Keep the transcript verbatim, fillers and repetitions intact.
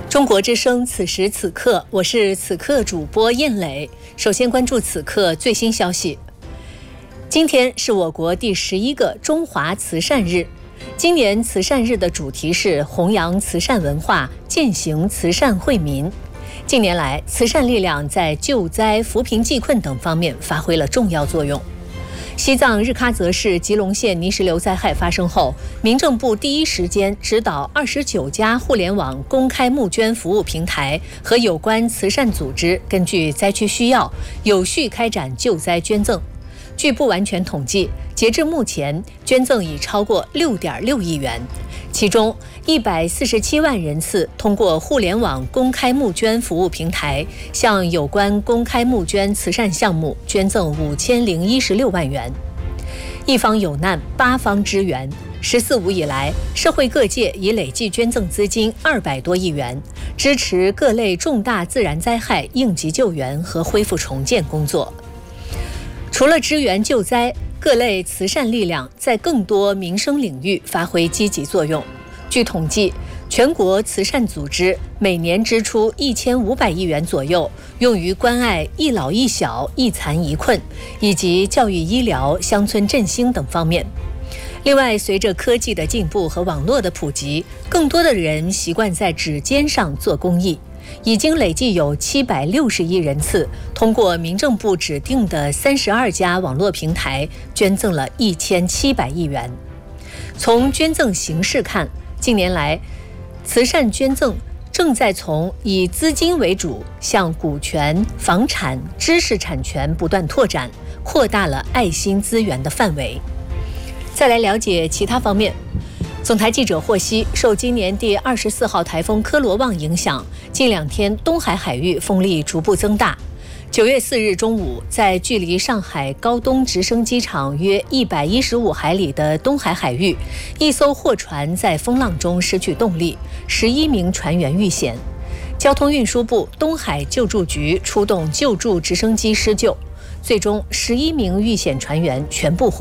中国之声，此时此刻，我是此刻主播燕磊。首先关注此刻最新消息。今天是我国第十一个中华慈善日。今年慈善日的主题是弘扬慈善文化，践行慈善惠民。近年来，慈善力量在救灾、扶贫济困等方面发挥了重要作用。西藏日喀则市吉隆县泥石流灾害发生后，民政部第一时间指导二十九家互联网公开募捐服务平台和有关慈善组织，根据灾区需要，有序开展救灾捐赠。据不完全统计，截至目前，捐赠已超过六点六亿元，其中一百四十七万人次通过互联网公开募捐服务平台向有关公开募捐慈善项目捐赠五千零一十六万元。一方有难，八方支援。十四五以来，社会各界已累计捐赠资金二百多亿元，支持各类重大自然灾害应急救援和恢复重建工作。除了支援救灾，各类慈善力量在更多民生领域发挥积极作用。据统计，全国慈善组织每年支出一千五百亿元左右，用于关爱一老一小、一残一困，以及教育医疗、乡村振兴等方面。另外，随着科技的进步和网络的普及，更多的人习惯在指尖上做公益。已经累计有七百六十亿人次通过民政部指定的三十二家网络平台捐赠了一千七百亿元。从捐赠形式看，近年来慈善捐赠正在从以资金为主向股权、房产、知识产权不断拓展，扩大了爱心资源的范围。再来了解其他方面。总台记者获悉，受今年第二十四号台风科罗旺影响，近两天东海海域风力逐步增大。九月四日中午，在距离上海高东直升机场约一百一十五海里的东海海域，一艘货船在风浪中失去动力，十一名船员遇险。交通运输部东海救助局出动救助直升机施救，最终十一名遇险船员全部获